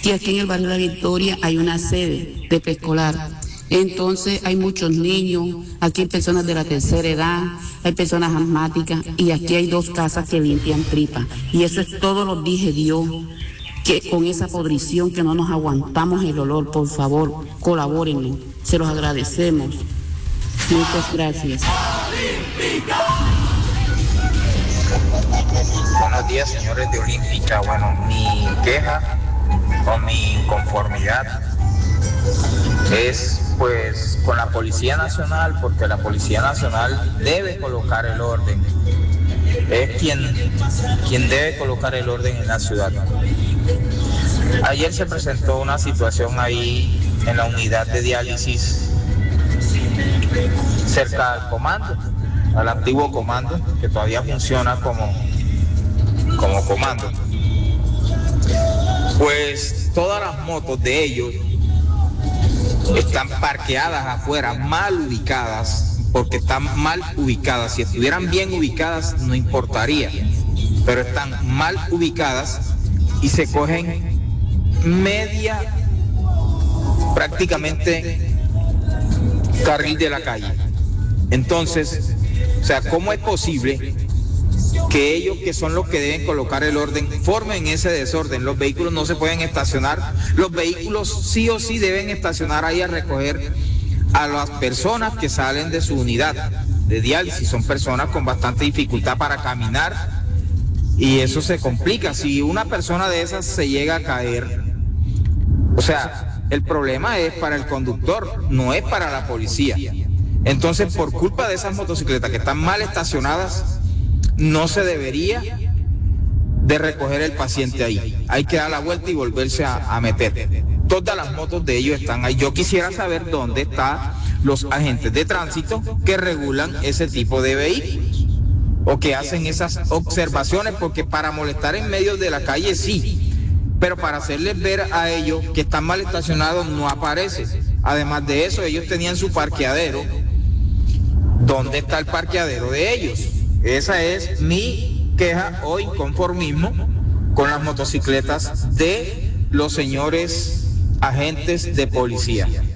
que aquí en el barrio de La Victoria hay una sede de preescolar. Entonces hay muchos niños, aquí hay personas de la tercera edad, hay personas asmáticas y aquí hay 2 casas que limpian tripas. Y eso es todo lo dije Dios, que con esa podrición que no nos aguantamos el olor, por favor, colabórenme, se los agradecemos. Muchas gracias. Buenos días, señores de Olímpica. Bueno, mi queja o mi inconformidad es pues con la Policía Nacional, porque la Policía Nacional debe colocar el orden, es quien debe colocar el orden en la ciudad. Ayer se presentó una situación ahí en la unidad de diálisis cerca al comando, al antiguo comando, que todavía funciona como comando. Pues todas las motos de ellos están parqueadas afuera, mal ubicadas, porque están mal ubicadas. Si estuvieran bien ubicadas no importaría, pero están mal ubicadas y se cogen prácticamente carril de la calle. Entonces, o sea, ¿cómo es posible que ellos, que son los que deben colocar el orden, formen ese desorden? Los vehículos no se pueden estacionar, los vehículos sí o sí deben estacionar ahí a recoger a las personas que salen de su unidad de diálisis. Son personas con bastante dificultad para caminar y eso se complica. Si una persona de esas se llega a caer, o sea, el problema es para el conductor, no es para la policía. Entonces, por culpa de esas motocicletas que están mal estacionadas, no se debería de recoger el paciente ahí. Hay que dar la vuelta y volverse a meter. Todas las motos de ellos están ahí. Yo quisiera saber dónde están los agentes de tránsito que regulan ese tipo de vehículos o que hacen esas observaciones, porque para molestar en medio de la calle sí, pero para hacerles ver a ellos que están mal estacionados no aparece. Además de eso, ellos tenían su parqueadero. ¿Dónde está el parqueadero de ellos? Esa es mi queja o inconformismo con las motocicletas de los señores agentes de policía.